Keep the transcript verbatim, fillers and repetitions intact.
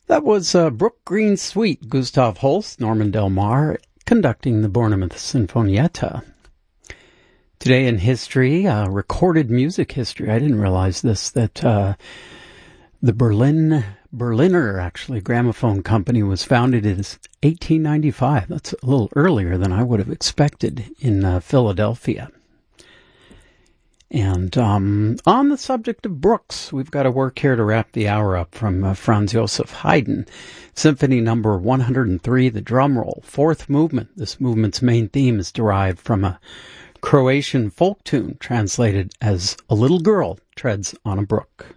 That was uh, Brook Green Suite, Gustav Holst, Norman Del Mar, conducting the Bornemann Sinfonietta. Today in history, uh, recorded music history. I didn't realize this, that uh, the Berlin, Berliner, actually, gramophone company was founded in eighteen ninety-five. That's a little earlier than I would have expected in uh, Philadelphia. And um, on the subject of Brooks, we've got to work here to wrap the hour up from uh, Franz Joseph Haydn, Symphony Number one hundred three, the drum roll, fourth movement. This movement's main theme is derived from a Croatian folk tune translated as "A Little Girl Treads on a Brook."